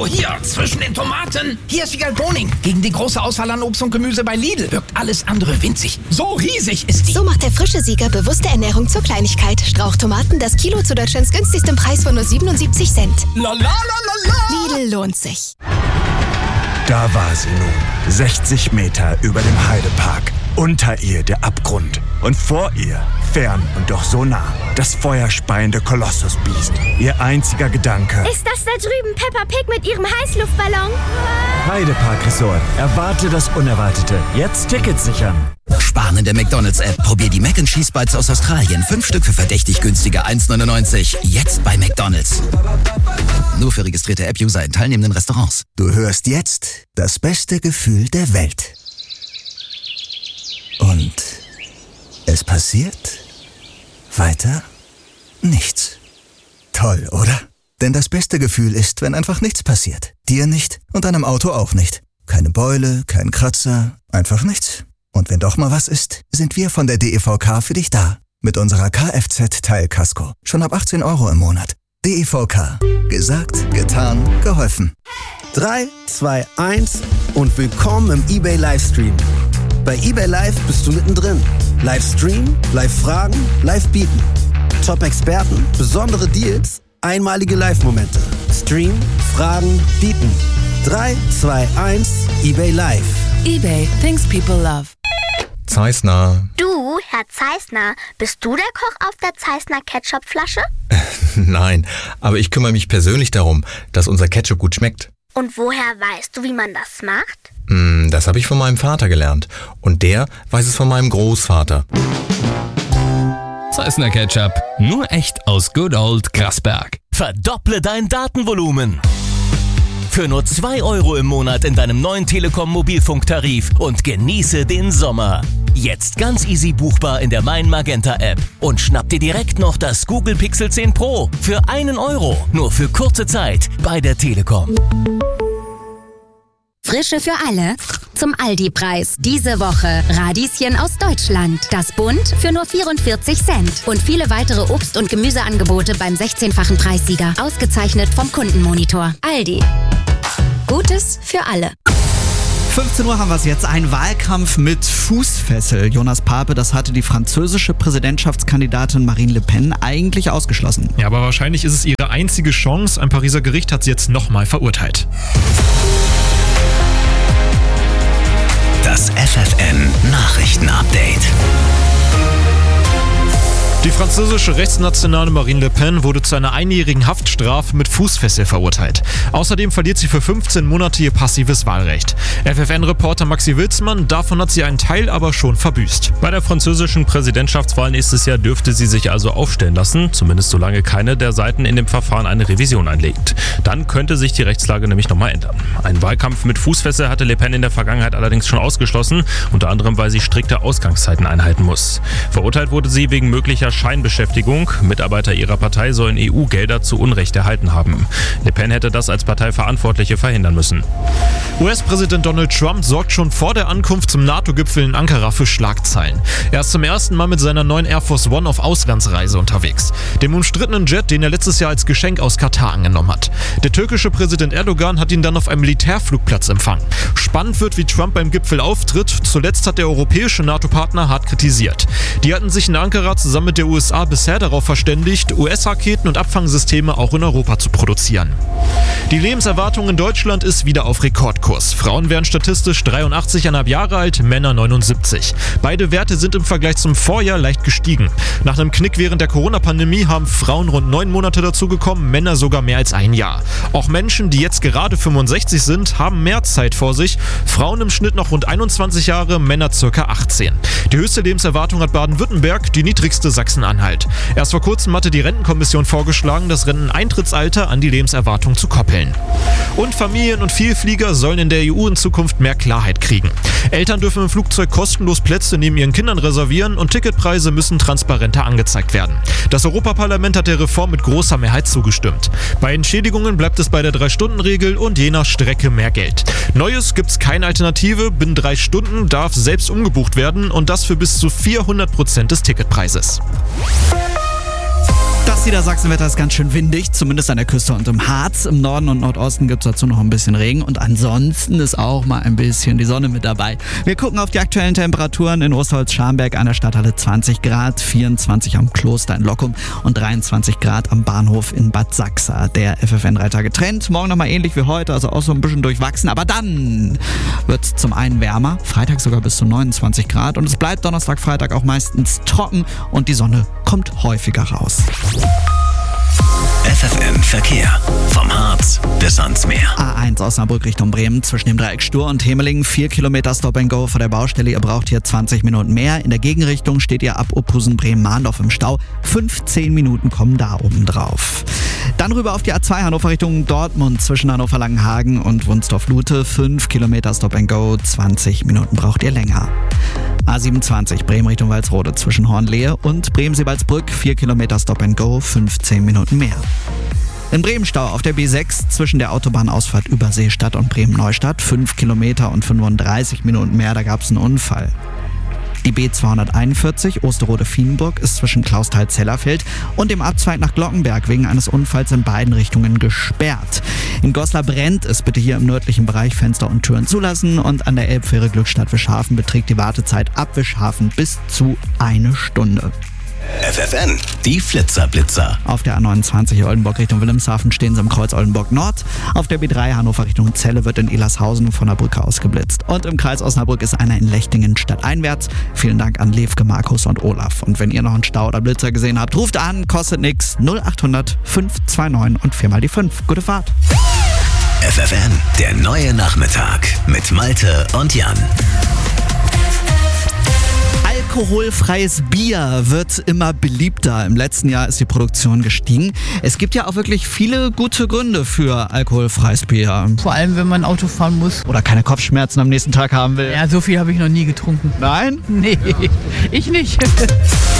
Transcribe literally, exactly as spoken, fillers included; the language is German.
So, hier, zwischen den Tomaten. Hier ist Vigal Boning. Gegen die große Auswahl an Obst und Gemüse bei Lidl wirkt alles andere winzig. So riesig ist die. So macht der frische Sieger bewusste Ernährung zur Kleinigkeit. Strauchtomaten, das Kilo zu Deutschlands günstigstem Preis von nur siebenundsiebzig Cent. La la la la la. Lidl lohnt sich. Da war sie nun, sechzig Meter über dem Heidepark. Unter ihr der Abgrund und vor ihr, fern und doch so nah, das feuerspeiende Kolossusbiest. Ihr einziger Gedanke: Ist das da drüben Peppa Pig mit ihrem Heißluftballon? Heidepark Resort. Erwarte das Unerwartete. Jetzt Tickets sichern. Sparen in der McDonald's-App. Probier die Mac and Cheese Bites aus Australien. Fünf Stück für verdächtig günstige eins neunundneunzig. Jetzt bei McDonald's. Nur für registrierte App-User in teilnehmenden Restaurants. Du hörst jetzt das beste Gefühl der Welt. Und es passiert weiter nichts. Toll, oder? Denn das beste Gefühl ist, wenn einfach nichts passiert. Dir nicht und deinem Auto auch nicht. Keine Beule, kein Kratzer, einfach nichts. Und wenn doch mal was ist, sind wir von der D E V K für dich da. Mit unserer Kfz-Teilkasko. Schon ab achtzehn Euro im Monat. D E V K. Gesagt, getan, geholfen. drei, zwei, eins und willkommen im eBay Livestream. Bei eBay Live bist du mittendrin. Livestream, Live-Fragen, Live-Bieten. Top-Experten, besondere Deals, einmalige Live-Momente. Stream, Fragen, Bieten. drei, zwei, eins, eBay Live. eBay, things people love. Zeissner. Du, Herr Zeissner, bist du der Koch auf der Zeissner Ketchupflasche? Nein, aber ich kümmere mich persönlich darum, dass unser Ketchup gut schmeckt. Und woher weißt du, wie man das macht? Mm, das habe ich von meinem Vater gelernt. Und der weiß es von meinem Großvater. Zeissner Ketchup. Nur echt aus Good Old Grasberg. Verdopple dein Datenvolumen. Für nur zwei Euro im Monat in deinem neuen Telekom-Mobilfunktarif und genieße den Sommer. Jetzt ganz easy buchbar in der Mein Magenta App. Und schnapp dir direkt noch das Google Pixel zehn Pro für einen Euro. Nur für kurze Zeit bei der Telekom. Frische für alle zum Aldi-Preis. Diese Woche Radieschen aus Deutschland. Das Bund für nur vierundvierzig Cent. Und viele weitere Obst- und Gemüseangebote beim sechzehnfachen Preissieger. Ausgezeichnet vom Kundenmonitor. Aldi. Gutes für alle. fünfzehn Uhr haben wir es jetzt. Ein Wahlkampf mit Fußfessel. Jonas Pape, das hatte die französische Präsidentschaftskandidatin Marine Le Pen eigentlich ausgeschlossen. Ja, aber wahrscheinlich ist es ihre einzige Chance. Ein Pariser Gericht hat sie jetzt nochmal verurteilt. Das F F N Nachrichten-Update. Die französische Rechtsnationale Marine Le Pen wurde zu einer einjährigen Haftstrafe mit Fußfessel verurteilt. Außerdem verliert sie für fünfzehn Monate ihr passives Wahlrecht. F F N-Reporter Maxi Wilsmann, davon hat sie einen Teil aber schon verbüßt. Bei der französischen Präsidentschaftswahl nächstes Jahr dürfte sie sich also aufstellen lassen, zumindest solange keine der Seiten in dem Verfahren eine Revision einlegt. Dann könnte sich die Rechtslage nämlich nochmal ändern. Ein Wahlkampf mit Fußfessel hatte Le Pen in der Vergangenheit allerdings schon ausgeschlossen, unter anderem weil sie strikte Ausgangszeiten einhalten muss. Verurteilt wurde sie wegen möglicher Scheinbeschäftigung. Mitarbeiter ihrer Partei sollen E U-Gelder zu Unrecht erhalten haben. Le Pen hätte das als Parteiverantwortliche verhindern müssen. U S-Präsident Donald Trump sorgt schon vor der Ankunft zum NATO-Gipfel in Ankara für Schlagzeilen. Er ist zum ersten Mal mit seiner neuen Air Force One auf Auslandsreise unterwegs. Dem umstrittenen Jet, den er letztes Jahr als Geschenk aus Katar angenommen hat. Der türkische Präsident Erdogan hat ihn dann auf einem Militärflugplatz empfangen. Spannend wird, wie Trump beim Gipfel auftritt. Zuletzt hat der europäische NATO-Partner hart kritisiert. Die hatten sich in Ankara zusammen mit der U S A bisher darauf verständigt, U S-Raketen und Abfangsysteme auch in Europa zu produzieren. Die Lebenserwartung in Deutschland ist wieder auf Rekordkurs. Frauen werden statistisch dreiundachtzig Komma fünf Jahre alt, Männer neunundsiebzig. Beide Werte sind im Vergleich zum Vorjahr leicht gestiegen. Nach einem Knick während der Corona-Pandemie haben Frauen rund neun Monate dazugekommen, Männer sogar mehr als ein Jahr. Auch Menschen, die jetzt gerade fünfundsechzig sind, haben mehr Zeit vor sich. Frauen im Schnitt noch rund einundzwanzig Jahre, Männer ca. achtzehn. Die höchste Lebenserwartung hat Baden-Württemberg, die niedrigste Sachsen-Anhalt. Erst vor kurzem hatte die Rentenkommission vorgeschlagen, das Renteneintrittsalter an die Lebenserwartung zu koppeln. Und Familien und Vielflieger sollen in der E U in Zukunft mehr Klarheit kriegen. Eltern dürfen im Flugzeug kostenlos Plätze neben ihren Kindern reservieren und Ticketpreise müssen transparenter angezeigt werden. Das Europaparlament hat der Reform mit großer Mehrheit zugestimmt. Bei Entschädigungen bleibt es bei der drei Stunden Regel und je nach Strecke mehr Geld. Neues gibt's keine Alternative. Binnen drei Stunden darf selbst umgebucht werden und das für bis zu vierhundert Prozent des Ticketpreises. Das Niedersachsenwetter ist ganz schön windig, zumindest an der Küste und im Harz. Im Norden und Nordosten gibt es dazu noch ein bisschen Regen und ansonsten ist auch mal ein bisschen die Sonne mit dabei. Wir gucken auf die aktuellen Temperaturen in Osterholz-Scharmberg an der Stadthalle zwanzig Grad, vierundzwanzig am Kloster in Lockum und dreiundzwanzig Grad am Bahnhof in Bad Sachsa. Der F F N drei Tage Trend, morgen nochmal ähnlich wie heute, also auch so ein bisschen durchwachsen, aber dann wird es zum einen wärmer, Freitag sogar bis zu neunundzwanzig Grad und es bleibt Donnerstag, Freitag auch meistens trocken und die Sonne kommt häufiger raus. F F N Verkehr. Vom Harz bis ans Meer. A eins Osnabrück Richtung Bremen zwischen dem Dreieck Stur und Hemelingen. vier Kilometer Stop and Go vor der Baustelle. Ihr braucht hier zwanzig Minuten mehr. In der Gegenrichtung steht ihr ab Ophusen Bremen-Mahndorf im Stau. fünfzehn Minuten kommen da oben drauf. Dann rüber auf die A zwei Hannover Richtung Dortmund zwischen Hannover-Langenhagen und Wunsdorf-Lute. fünf Kilometer Stop and Go. zwanzig Minuten braucht ihr länger. A siebenundzwanzig Bremen Richtung Walsrode zwischen Hornlehe und Bremen-Seebaldsbrück. vier Kilometer Stop and Go. fünfzehn Minuten mehr. In Bremen Stau auf der B sechs zwischen der Autobahnausfahrt Überseestadt und Bremen-Neustadt. fünf Kilometer und fünfunddreißig Minuten mehr, da gab es einen Unfall. Die B zweihunderteinundvierzig Osterode-Fienburg ist zwischen Klausthal-Zellerfeld und dem Abzweig nach Glockenberg wegen eines Unfalls in beiden Richtungen gesperrt. In Goslar brennt es, bitte hier im nördlichen Bereich Fenster und Türen zulassen und an der Elbfähre Glückstadt-Wischhafen beträgt die Wartezeit ab Wischhafen bis zu eine Stunde. F F N, die Flitzer-Blitzer. Auf der A neunundzwanzig Oldenburg Richtung Wilhelmshaven stehen sie am Kreuz Oldenburg Nord. Auf der B drei Hannover Richtung Celle wird in Elershausen von der Brücke aus geblitzt. Und im Kreis Osnabrück ist einer in Lechtingen stadteinwärts. Vielen Dank an Levke, Markus und Olaf. Und wenn ihr noch einen Stau oder Blitzer gesehen habt, ruft an, kostet nix. null achthundert fünf zwei neun und viermal die fünf. Gute Fahrt. F F N, der neue Nachmittag mit Malte und Jan. Alkoholfreies Bier wird immer beliebter. Im letzten Jahr ist die Produktion gestiegen. Es gibt ja auch wirklich viele gute Gründe für alkoholfreies Bier. Vor allem, wenn man Auto fahren muss. Oder keine Kopfschmerzen am nächsten Tag haben will. Ja, so viel habe ich noch nie getrunken. Nein? Nee, ja. Ich nicht.